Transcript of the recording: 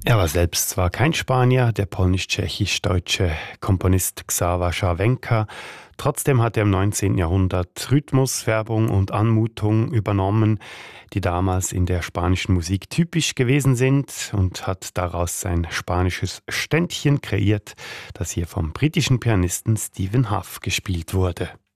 Er war selbst zwar kein Spanier, der polnisch-tschechisch-deutsche Komponist Xaver Scharwenka. Trotzdem hat er im 19. Jahrhundert Rhythmus, Färbung und Anmutung übernommen, die damals in der spanischen Musik typisch gewesen sind, und hat daraus sein spanisches Ständchen kreiert, das hier vom britischen Pianisten Stephen Hough gespielt wurde.